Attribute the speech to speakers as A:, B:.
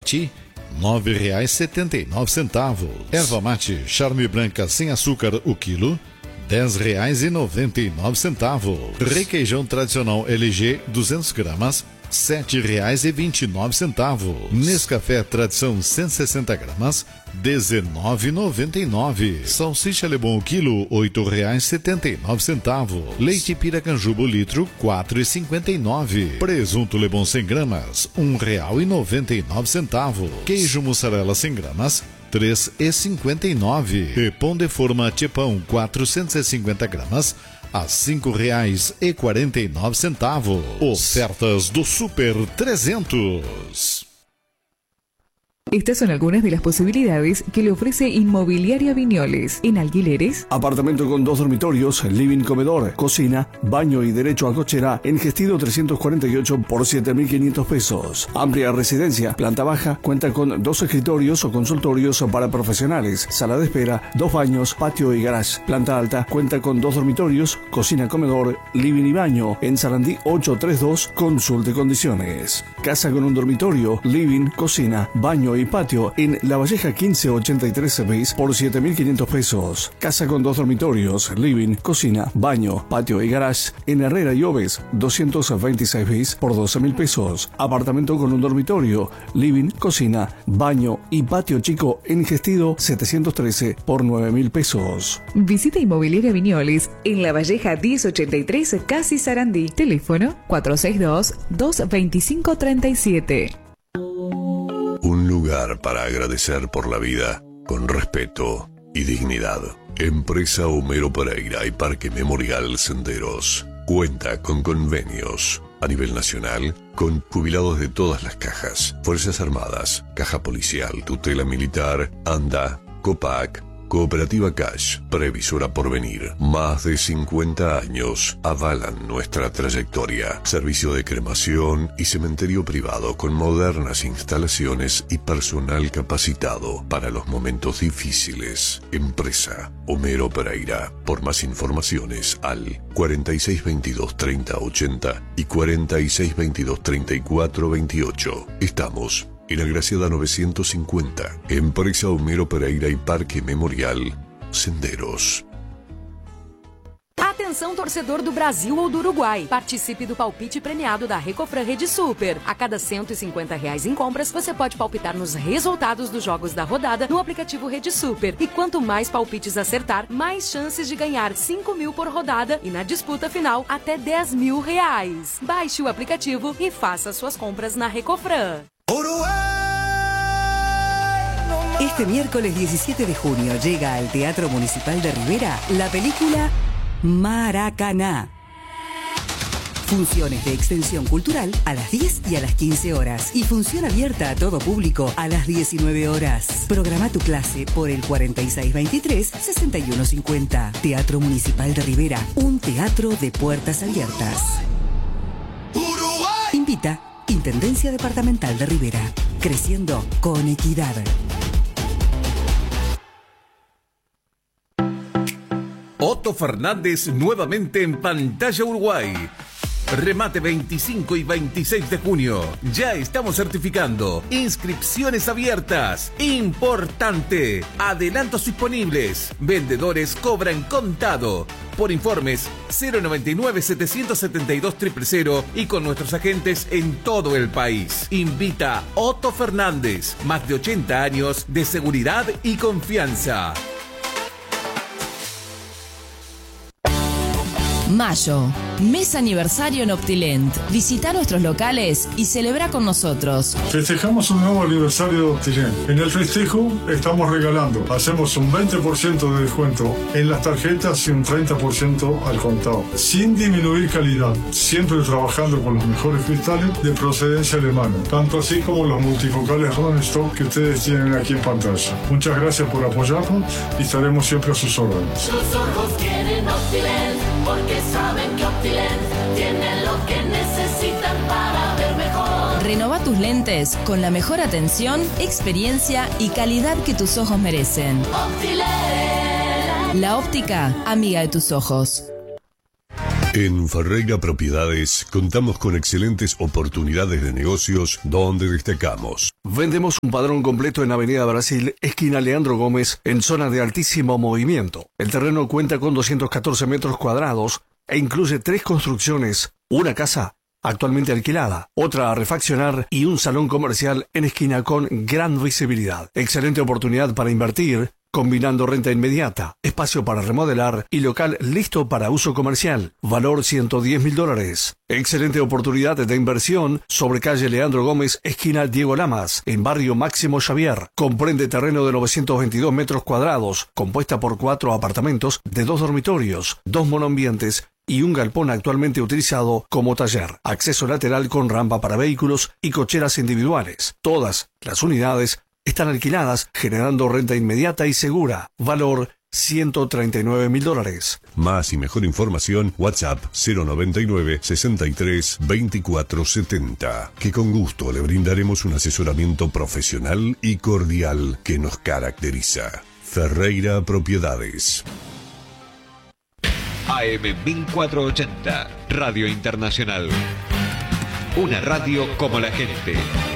A: Buriti, R$ 9,79. Erva mate Charme Branca sem açúcar o quilo, R$ 10,99. Requeijão tradicional LG 200 gramas, R$ 7,29. Nescafé Tradição 160 gramas, R$ 19,99. Salsicha Lebon o quilo, R$ 8,79. Leite Piracanjuba o litro, R$ 4,59. Presunto Lebon 100 gramas, R$ 1,99. Queijo mussarela 100 gramas, R$ 3,59. E pão de forma Tipão 450 gramas, a R$ 5,49. Ofertas do Super 300.
B: Estas son algunas de las posibilidades que le ofrece Inmobiliaria Viñoles. En alquileres,
C: apartamento con 2 dormitorios, living, comedor, cocina, baño y derecho a cochera en Gestido 348 por 7.500 pesos. Amplia residencia, planta baja, cuenta con 2 escritorios o consultorios para profesionales, sala de espera, 2 baños, patio y garage. Planta alta, cuenta con 2 dormitorios, cocina, comedor, living y baño. En Sarandí 832, consulte condiciones. Casa con un dormitorio, living, cocina, baño y patio en La Valleja 1583 bis por 7.500 pesos. Casa con 2 dormitorios, living, cocina, baño, patio y garage en Herrera y Oves 226 bis por 12.000 pesos. Apartamento con un dormitorio, living, cocina, baño y patio chico en Gestido 713 por 9.000 pesos.
B: Visita Inmobiliaria Viñoles en La Valleja 1083 Casi Sarandí. Teléfono 462-225-37.
D: Un lugar para agradecer por la vida con respeto y dignidad. Empresa Homero Pereira y Parque Memorial Senderos cuenta con convenios a nivel nacional con jubilados de todas las cajas: Fuerzas Armadas, Caja Policial, Tutela Militar, ANDA, COPAC, Cooperativa Cash, Previsora Porvenir. Más de 50 años avalan nuestra trayectoria. Servicio de cremación y cementerio privado con modernas instalaciones y personal capacitado para los momentos difíciles. Empresa Homero Pereira. Por más informaciones al 4622-3080 y 4622-3428. Estamos en Agraciada 950, Empresa Homero Pereira y Parque Memorial Senderos.
E: Atenção, torcedor do Brasil ou do Uruguai. Participe do palpite premiado da Recofran Rede Super. A cada R$ 150 em compras, você pode palpitar nos resultados dos jogos da rodada no aplicativo Rede Super. E quanto mais palpites acertar, mais chances de ganhar 5 mil por rodada e na disputa final, até R$ 10.000. Baixe o aplicativo e faça suas compras na Recofran.
F: Este miércoles 17 de junio llega al Teatro Municipal de Rivera la película Maracaná. Funciones de extensión cultural a las 10 y a las 15 horas y función abierta a todo público a las 19 horas. Programa tu clase por el 4623-6150. Teatro Municipal de Rivera, un teatro de puertas abiertas. Invita Intendencia Departamental de Rivera. Creciendo con equidad.
G: Otto Fernández nuevamente en Pantalla Uruguay. Remate 25 y 26 de junio. Ya estamos certificando. Inscripciones abiertas. Importante. Adelantos disponibles. Vendedores cobran contado. Por informes 099-772-000 y con nuestros agentes en todo el país. Invita Otto Fernández. Más de 80 años de seguridad y confianza.
H: Mayo, mes aniversario en Optilent. Visita nuestros locales y celebra con nosotros.
I: Festejamos un nuevo aniversario de Optilent. En el festejo estamos regalando. Hacemos un 20% de descuento en las tarjetas y un 30% al contado. Sin disminuir calidad. Siempre trabajando con los mejores cristales de procedencia alemana. Tanto así como los multifocales Rodenstock que ustedes tienen aquí en pantalla. Muchas gracias por apoyarnos y estaremos siempre a sus órdenes.
J: Sus ojos quieren Optilent. Porque saben que Optilent tiene lo que necesitan para ver mejor.
H: Renova tus lentes con la mejor atención, experiencia y calidad que tus ojos merecen.
J: Optilent.
H: La óptica amiga de tus ojos.
D: En Ferreira Propiedades contamos con excelentes oportunidades de negocios donde destacamos.
C: Vendemos un padrón completo en Avenida Brasil, esquina Leandro Gómez, en zona de altísimo movimiento. El terreno cuenta con 214 metros cuadrados e incluye 3 construcciones, una casa actualmente alquilada, otra a refaccionar y un salón comercial en esquina con gran visibilidad. Excelente oportunidad para invertir, combinando renta inmediata, espacio para remodelar y local listo para uso comercial. Valor $110.000. Excelente oportunidad de inversión sobre calle Leandro Gómez, esquina Diego Lamas, en barrio Máximo Xavier. Comprende terreno de 922 metros cuadrados, compuesta por 4 apartamentos de 2 dormitorios, 2 monoambientes y un galpón actualmente utilizado como taller. Acceso lateral con rampa para vehículos y cocheras individuales. Todas las unidades están alquiladas, generando renta inmediata y segura. Valor $139.000.
D: Más y mejor información, WhatsApp 099 63 24 70, que con gusto le brindaremos un asesoramiento profesional y cordial que nos caracteriza. Ferreira Propiedades.
K: AM 1480, Radio Internacional. Una radio como la gente.